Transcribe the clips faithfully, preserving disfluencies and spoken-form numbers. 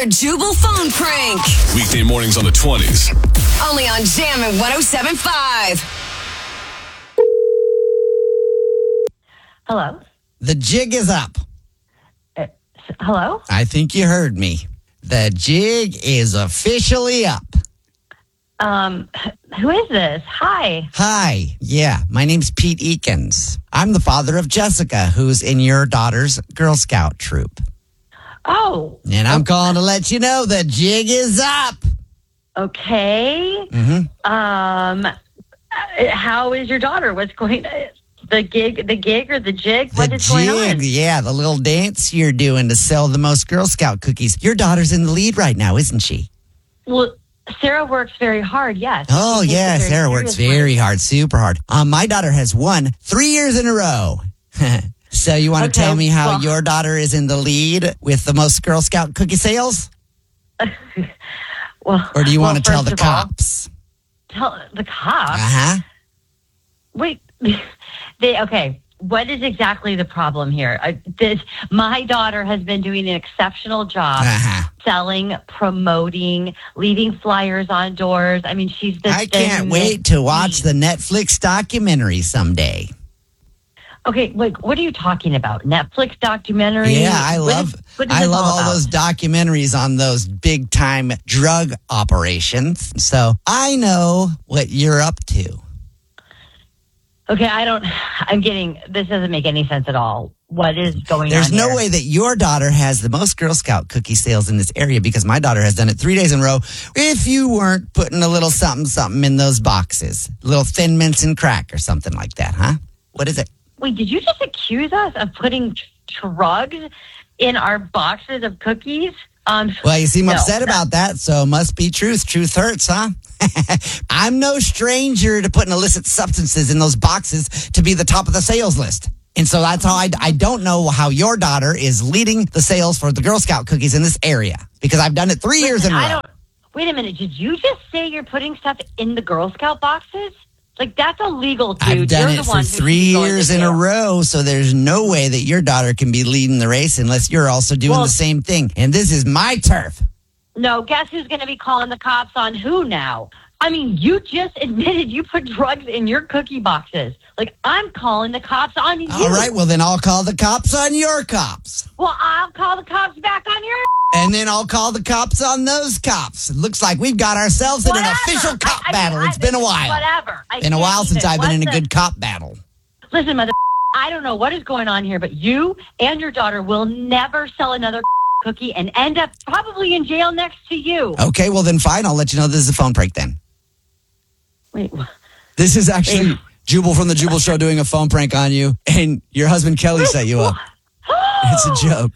another Jubal phone prank. Weekday mornings on the twenties. Only on Jammin' one oh seven point five. Hello? The jig is up. Uh, hello? I think you heard me. The jig is officially up. Um, who is this? Hi. Hi. Yeah, my name's Pete Eakins. I'm the father of Jessica, who's in your daughter's Girl Scout troop. Oh. And I'm calling to let you know the jig is up. Okay. Mm-hmm. Um, how is your daughter? What's going on? The gig, the gig or the jig? The What is going on? jig, yeah, the little dance you're doing to sell the most Girl Scout cookies. Your daughter's in the lead right now, isn't she? Well, Sarah works very hard, yes. Oh, She takes yeah, it very Sarah works seriously. very hard, super hard. Um, my daughter has won three years in a row. So you want to Okay, tell me how well- your daughter is in the lead with the most Girl Scout cookie sales? Well, Or do you well, want to tell first the of all, cops? Tell the cops? Uh-huh. Wait, they, okay. What is exactly the problem here? I, this, my daughter has been doing an exceptional job Uh-huh. selling, promoting, leaving flyers on doors. I mean, she's the I can't wait to watch the Netflix documentary someday. Okay, like, what are you talking about? Netflix documentary? Yeah, I What love is- what is I this love all about? those documentaries on those big time drug operations. So I know what you're up to. Okay, I don't, I'm getting, this doesn't make any sense at all. What is going There's on no here? way that your daughter has the most Girl Scout cookie sales in this area because my daughter has done it three days in a row. If you weren't putting a little something, something in those boxes, little Thin Mints and crack or something like that, huh? What is it? Wait, did you just accuse us of putting tr- drugs in our boxes of cookies? Um, Well, you seem no, upset that- about that, so must be truth. Truth hurts, huh? I'm no stranger to putting illicit substances in those boxes to be the top of the sales list. And so that's how I, I don't know how your daughter is leading the sales for the Girl Scout cookies in this area because I've done it three years in a I row. don't. Wait a minute. Did you just say you're putting stuff in the Girl Scout boxes? Like, that's illegal, dude. I've done You're it the one for who three should be going to years in a jail. row, so there's no way that your daughter can be leading the race unless you're also doing Well- the same thing. And this is my turf. No, guess who's going to be calling the cops on who now? I mean, you just admitted you put drugs in your cookie boxes. Like, I'm calling the cops on you. All right, well, then I'll call the cops on your cops. Well, I'll call the cops back on your. And then I'll call the cops on those cops. It looks like we've got ourselves in an Whatever. official cop I- I mean, battle. I- It's been a while. Whatever. I Been a can't while since even- I've been in a what's the- good cop battle. Listen, mother, I don't know what is going on here, but you and your daughter will never sell another cookie and end up probably in jail next to you. Okay, well, then fine. I'll let you know this is a phone prank then. Wait, wh- This is actually Wait. Jubal from the Jubal Show doing a phone prank on you, and your husband Kelly set you up. It's a joke.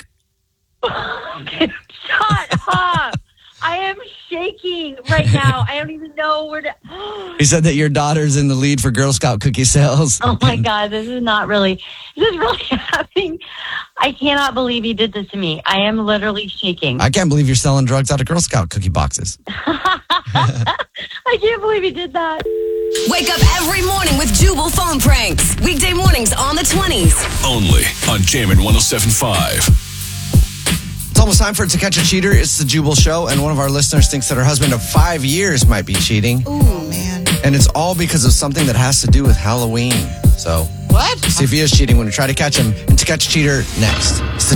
Shut up. I am shaking right now. I don't even know where to. He said that your daughter's in the lead for Girl Scout cookie sales. Oh my God, this is not really, this is really happening. I cannot believe he did this to me. I am literally shaking. I can't believe you're selling drugs out of Girl Scout cookie boxes. I can't believe he did that. Wake up every morning with Jubal phone pranks. Weekday mornings on the twenties. Only on Jammin' one oh seven point five. It's almost time for it to catch a cheater. It's the Jubal Show, and one of our listeners thinks that her husband of five years might be cheating. Oh, man. And it's all because of something that has to do with Halloween. So, What? see if he is cheating when we try to catch him. And to catch a cheater next. It's the